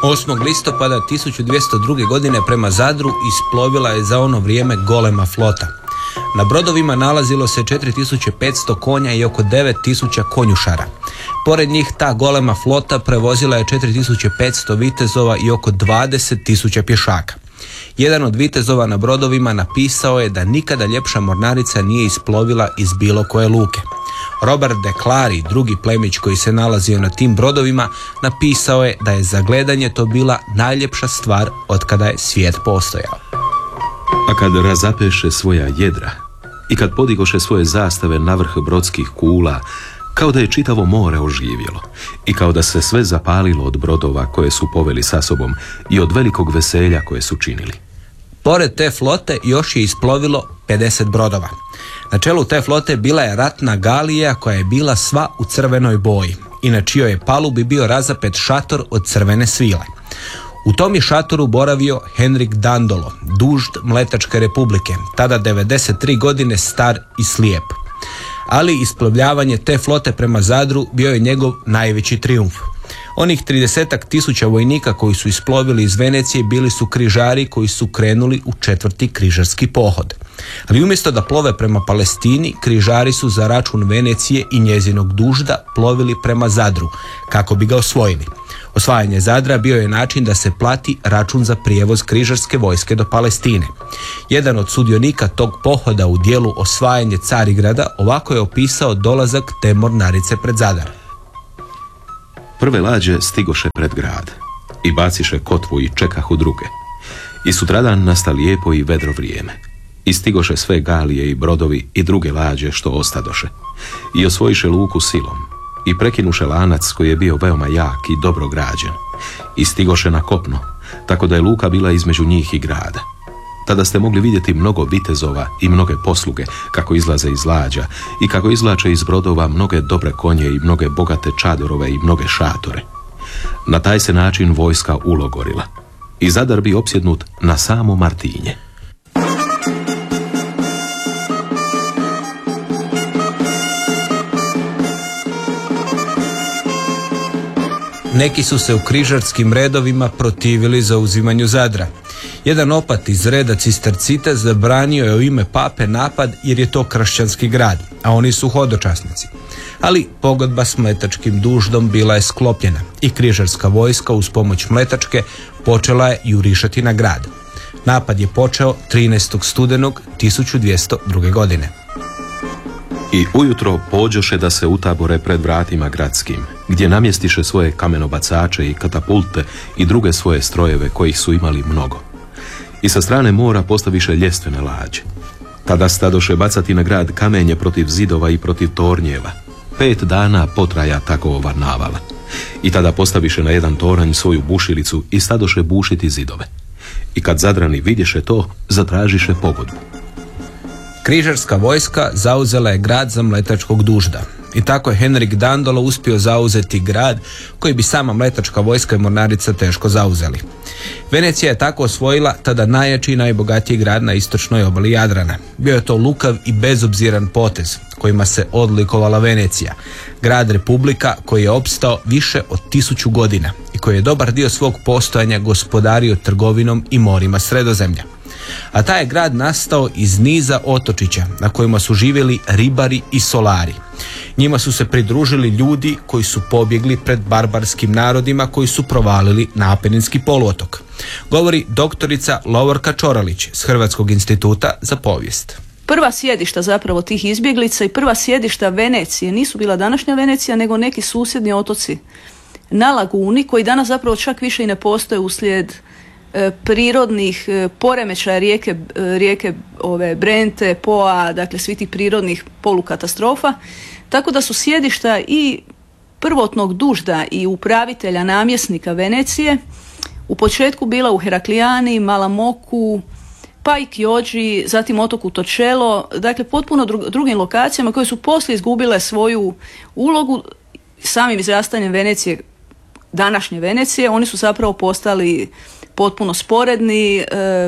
8. listopada 1202. godine prema Zadru isplovila je za ono vrijeme golema flota. Na brodovima nalazilo se 4500 konja i oko 9000 konjušara. Pored njih ta golema flota prevozila je 4500 vitezova i oko 20.000 pješaka. Jedan od vitezova na brodovima napisao je da nikada ljepša mornarica nije isplovila iz bilo koje luke. Robert de Clary, drugi plemić koji se nalazio na tim brodovima, napisao je da je za gledanje to bila najljepša stvar od kada je svijet postojao. A kad razapeše svoja jedra i kad podigoše svoje zastave na vrh brodskih kula, kao da je čitavo more oživjelo i kao da se sve zapalilo od brodova koje su poveli sa sobom i od velikog veselja koje su činili. Pored te flote još je isplovilo 50 brodova. Na čelu te flote bila je ratna galija koja je bila sva u crvenoj boji i na čijoj je palubi bio razapet šator od crvene svile. U tom je šatoru boravio Henrik Dandolo, dužd Mletačke republike, tada 93 godine star i slijep. Ali isplovljavanje te flote prema Zadru bio je njegov najveći trijumf. Onih 30.000 vojnika koji su isplovili iz Venecije bili su križari koji su krenuli u 4. križarski pohod. Ali umjesto da plove prema Palestini, križari su za račun Venecije i njezinog dužda plovili prema Zadru, kako bi ga osvojili. Osvajanje Zadra bio je način da se plati račun za prijevoz križarske vojske do Palestine. Jedan od sudionika tog pohoda u dijelu Osvajanje Carigrada ovako je opisao dolazak te mornarice pred Zadar. Prve lađe stigoše pred grad i baciše kotvu i čekahu druge. I sutradan nasta lijepo i vedro vrijeme. I stigoše sve galije i brodovi i druge lađe što ostadoše. I osvojiše luku silom. I prekinuše lanac koji je bio veoma jak i dobro građen. I stigoše na kopno, tako da je luka bila između njih i grada. Tada ste mogli vidjeti mnogo vitezova i mnoge posluge kako izlaze iz lađa i kako izvlače iz brodova mnoge dobre konje i mnoge bogate čadorove i mnoge šatore. Na taj se način vojska ulogorila i Zadar bi opsjednut na samo Martinje. Neki su se u križarskim redovima protivili zauzimanju Zadra. Jedan opat iz reda Cistercita zabranio je u ime pape napad jer je to kršćanski grad, a oni su hodočasnici. Ali pogodba s Mletačkim duždom bila je sklopljena i križarska vojska uz pomoć Mletačke počela je jurišati na grad. Napad je počeo 13. studenog 1202. godine. I ujutro pođoše da se utabore pred vratima gradskim, gdje namjestiše svoje kamenobacače i katapulte i druge svoje strojeve kojih su imali mnogo. I sa strane mora postaviše ljestvene lađe. Tada stadoše bacati na grad kamenje protiv zidova i protiv tornjeva. 5 dana potraja takova navala. I tada postaviše na jedan toranj svoju bušilicu i stadoše bušiti zidove. I kad Zadrani vidješe to, zatražiše pogodbu. Križarska vojska zauzela je grad za Mletačkog dužda. I tako je Henrik Dandolo uspio zauzeti grad koji bi sama Mletačka vojska i mornarica teško zauzeli. Venecija je tako osvojila tada najjači i najbogatiji grad na istočnoj obali Jadrana. Bio je to lukav i bezobziran potez kojima se odlikovala Venecija, grad republika koji je opstao više od 1000 godina i koji je dobar dio svog postojanja gospodario trgovinom i morima Sredozemlja. A taj je grad nastao iz niza otočića na kojima su živjeli ribari i solari. Njima su se pridružili ljudi koji su pobjegli pred barbarskim narodima koji su provalili na Apeninski poluotok. Govori doktorica Lovorka Čoralić s Hrvatskog instituta za povijest. Prva sjedišta zapravo tih izbjeglica i prva sjedišta Venecije nisu bila današnja Venecija, nego neki susjedni otoci na laguni koji danas zapravo čak više i ne postoje uslijed prirodnih poremećaja rijeke ove Brente, Poa, dakle svih tih prirodnih polukatastrofa, tako da su sjedišta i prvotnog dužda i upravitelja namjesnika Venecije u početku bila u Heraklijani, Malamoku, pa i Kjođi, zatim otoku Točelo, dakle potpuno drugim lokacijama koje su poslije izgubile svoju ulogu samim izrastanjem Venecije, današnje Venecije. Oni su zapravo postali potpuno sporedni,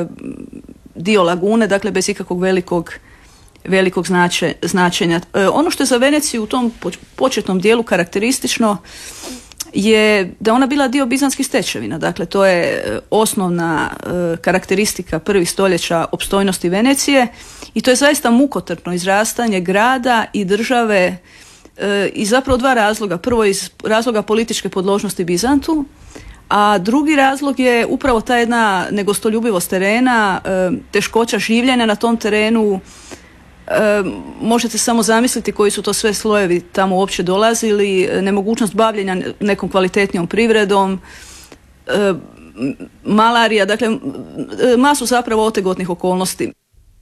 dio lagune, dakle bez ikakvog velikog značenja. Ono što je za Veneciju u tom početnom dijelu karakteristično je da ona bila dio bizantskih stečevina. Dakle, to je osnovna karakteristika prvih stoljeća opstojnosti Venecije i to je zaista mukotrpno izrastanje grada i države iz zapravo dva razloga. Prvo iz razloga političke podložnosti Bizantu, a drugi razlog je upravo ta jedna negostoljubivost terena, teškoća življenja na tom terenu. Možete samo zamisliti koji su to sve slojevi tamo uopće dolazili, nemogućnost bavljenja nekom kvalitetnijom privredom, malarija, dakle masu zapravo otegotnih okolnosti.